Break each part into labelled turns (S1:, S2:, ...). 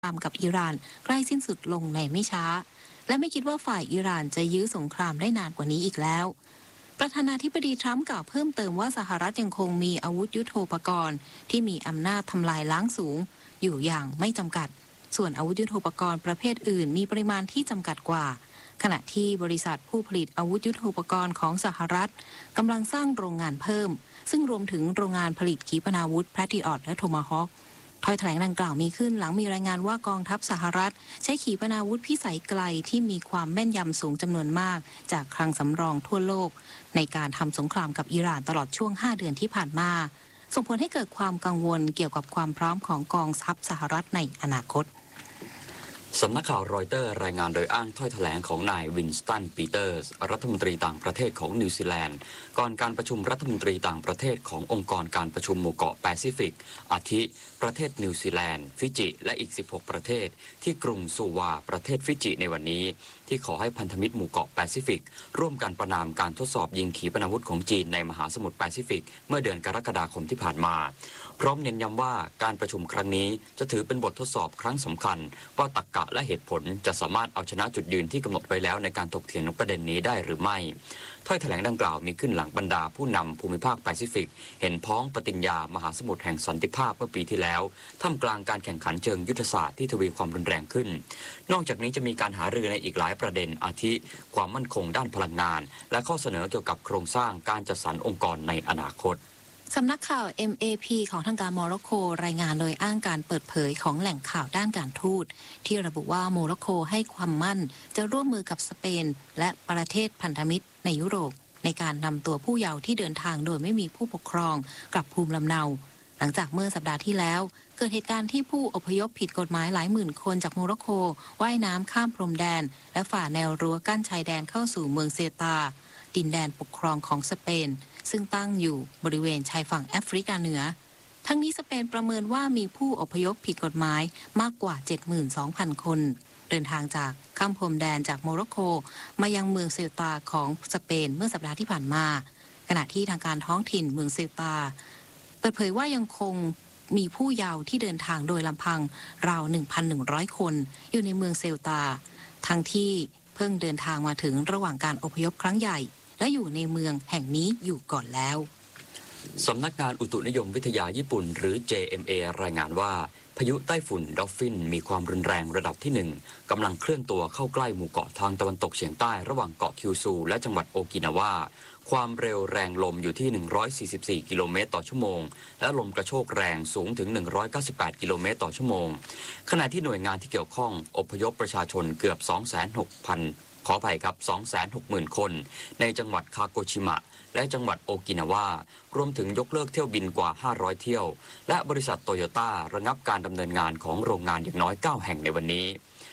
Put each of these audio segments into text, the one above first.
S1: รามกับอิหร่านใกล้สิ้นสุดลงในไม่ช้าและไม่คิดว่าฝ่ายอิหร่านจะยื้อสงครามได้นานกว่านี้อีกแล้วประธานาธิบดีทรัมป์กล่าวเพิ่มเติมว่าสหรัฐยังคงมีอาวุธยุทโธปกรณ์ที่มีอำนาจทำลายล้างสูงอยู่อย่างไม่จำกัดส่วนอาวุธยุทโธปกรณ์ประเภทอื่นมีปริมาณที่จำกัดกว่าขณะที่บริษัทผู้ผลิตอาวุธยุทโธปกรณ์ของสหรัฐกำลังสร้างโรงงานเพิ่มซึ่งรวมถึงโรงงานผลิตขีปนาวุธแพทริออตและโทมาฮอคถ้อยแถลงดังกล่าวมีขึ้นหลังมีรายงานว่ากองทัพสหรัฐใช้ขีปนาวุธพิสัยไกลที่มีความแม่นยำสูงจำนวนมากจากคลังสำรองทั่วโลกในการทำสงครามกับอิหร่านตลอดช่วง5 เดือนที่ผ่านมาส่งผลให้เกิดความกังวลเกี่ยวกับความพร้อมของกองทัพสหรัฐในอนาคต
S2: สำนักข่าวรอยเตอร์รายงานโดยอ้างถ้อยแถลงของนายวินสตันปีเตอร์สรัฐมนตรีต่างประเทศของนิวซีแลนด์ก่อนการประชุมรัฐมนตรีต่างประเทศขององค์กรการประชุมหมู่เกาะแปซิฟิกอาทิประเทศนิวซีแลนด์ฟิจิและอีก16ประเทศที่กรุงซูวาประเทศฟิจิในวันนี้ที่ขอให้พันธมิตรหมู่เกาะแปซิฟิกร่วมกันประนามการทดสอบยิงขีปนาวุธของจีนในมหาสมุทรแปซิฟิกเมื่อเดือนกรกฎาคมที่ผ่านมาพร้อมเน้นย้ำว่าการประชุมครั้งนี้จะถือเป็นบททดสอบครั้งสำคัญว่าตรรกะและเหตุผลจะสามารถเอาชนะจุดยืนที่กำหนดไว้แล้วในการถกเถียงประเด็นนี้ได้หรือไม่ถ้อยแถลงดังกล่าวมีขึ้นหลังบรรดาผู้นำภูมิภาคแปซิฟิกเห็นพ้องปฏิญญามหาสมุทรแห่งสันติภาพเมื่อปีที่แล้วท่ามกลางการแข่งขันเชิงยุทธศาสตร์ที่ทวีความรุนแรงขึ้นนอกจากนี้จะมีการหารือในอีกหลายประเด็นอาทิความมั่นคงด้านพลังงานและข้อเสนอเกี่ยวกับโครงสร้างการจัดสรรองค์กรในอนาคต
S1: สำนักข่าว MAP ของทางการโมร็อกโกรายงานโดยอ้างการเปิดเผยของแหล่งข่าวด้านการทูตที่ระบุว่าโมร็อกโกให้ความมั่นจะร่วมมือกับสเปนและประเทศพันธมิตรในยุโรปในการนำตัวผู้เยาว์ที่เดินทางโดยไม่มีผู้ปกครองกลับภูมิลำเนาหลังจากเมื่อสัปดาห์ที่แล้วเกิดเหตุการณ์ที่ผู้อพยพผิดกฎหมายหลายหมื่นคนจากโมร็อกโกว่ายน้ำข้ามพรมแดนและฝ่าแนวรั้วกั้นชายแดนเข้าสู่เมืองเซตาดินแดนปกครองของสเปนซึ่งตั้งอยู่บริเวณชายฝั่งแอฟริกาเหนือทั้งนี้สเปนประเมินว่ามีผู้อพยพผิดกฎหมายมากกว่า 72,000 คนเดินทางจากข้ามพรมแดนจากโมร็อกโกมายังเมืองเซตาของสเปนเมื่อสัปดาห์ที่ผ่านมาขณะที่ทางการท้องถิ่นเมืองเซตาเปิดเผยว่ายังคงมีผู้เยาว์ที่เดินทางโดยลำพังราว 1,100 คนอยู่ในเมืองเซตาทั้งที่เพิ่งเดินทางมาถึงระหว่างการอพยพครั้งใหญ่และอยู่ในเมืองแห่งนี้อยู่ก่อนแล้ว
S2: สำนักงานอุตุนิยมวิทยาญี่ปุ่นหรือ JMA รายงานว่าพายุไต้ฝุ่นดอฟฟินมีความรุนแรงระดับที่1กำลังเคลื่อนตัวเข้าใกล้หมู่เกาะทางตะวันตกเฉียงใต้ระหว่างเกาะคิวซูและจังหวัดโอกินาวาความเร็วแรงลมอยู่ที่144กิโลเมตรต่อชั่วโมงและลมกระโชกแรงสูงถึง198กิโลเมตรต่อชั่วโมงขณะที่หน่วยงานที่เกี่ยวข้องอพยพประชาชนเกือบ 26,000 ขออภัยครับ 260,000 คนในจังหวัดคาโกชิมะและจังหวัดโอกินาวารวมถึงยกเลิกเที่ยวบินกว่า500เที่ยวและบริษัทโตโยต้าระงับการดำเนินงานของโรงงานอย่างน้อย9แห่งในวันนี้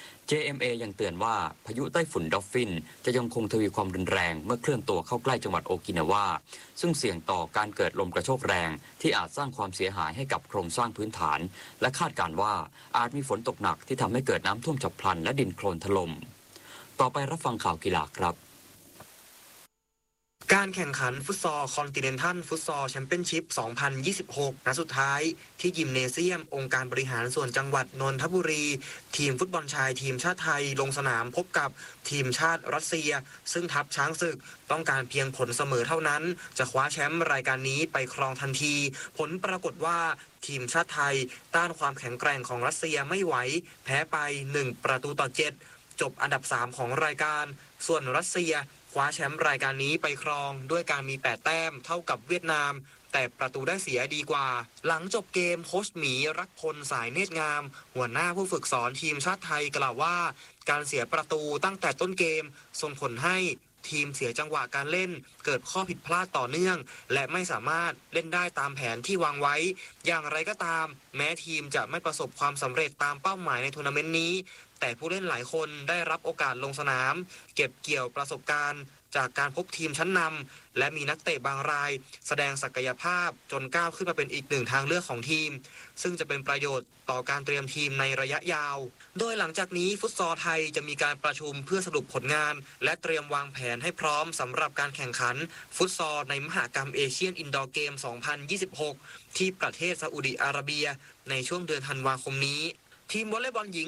S2: JMA ยังเตือนว่าพายุไต้ฝุ่นดอฟฟินจะยังคงทวีความรุนแรงเมื่อเคลื่อนตัวเข้าใกล้จังหวัดโอกินาวาซึ่งเสี่ยงต่อการเกิดลมกระโชกแรงที่อาจสร้างความเสียหายให้กับโครงสร้างพื้นฐานและคาดการณ์ว่าอาจมีฝนตกหนักที่ทำให้เกิดน้ำท่วมฉับพลันและดินโคลนถล่มต่อไปรับฟังข่าวกีฬาครับ
S3: การแข่งขันฟุตซอลคอนติเนนทัลฟุตซอลแชมเปี้ยนชิพ 2026 นัดสุดท้ายที่ยิมเนเซียมองค์การบริหารส่วนจังหวัดนนทบุรีทีมฟุตบอลชายทีมชาติไทยลงสนามพบกับทีมชาติรัสเซียซึ่งทัพช้างศึกต้องการเพียงผลเสมอเท่านั้นจะคว้าแชมป์รายการนี้ไปครองทันทีผลปรากฏว่าทีมชาติไทยต้านความแข็งแกร่งของรัสเซียไม่ไหวแพ้ไป1-7จบอันดับ3ของรายการส่วนรัสเซียคว้าแชมป์รายการนี้ไปครองด้วยการมี8แต้มเท่ากับเวียดนามแต่ประตูได้เสียดีกว่าหลังจบเกมโค้ชหมีรักพลสายเนตรงามหัวหน้าผู้ฝึกสอนทีมชาติไทยกล่าวว่าการเสียประตูตั้งแต่ต้นเกมส่งผลให้ทีมเสียจังหวะการเล่นเกิดข้อผิดพลาดต่อเนื่องและไม่สามารถเล่นได้ตามแผนที่วางไว้อย่างไรก็ตามแม้ทีมจะไม่ประสบความสำเร็จตามเป้าหมายในทัวร์นาเมนต์นี้แต่ผู้เล่นหลายคนได้รับโอกาสลงสนามเก็บเกี่ยวประสบการณ์จากการพบทีมชั้นนำและมีนักเตะบางรายแสดงศักยภาพจนก้าวขึ้นมาเป็นอีกหนึ่งทางเลือกของทีมซึ่งจะเป็นประโยชน์ต่อการเตรียมทีมในระยะยาวโดยหลังจากนี้ฟุตซอลไทยจะมีการประชุมเพื่อสรุปผลงานและเตรียมวางแผนให้พร้อมสำหรับการแข่งขันฟุตซอลในมหกรรมเอเชียนอินดอร์เกม 2026 ที่ประเทศซาอุดิอาระเบียในช่วงเดือนธันวาคมนี้ทีมวอลเลย์บอลหญิง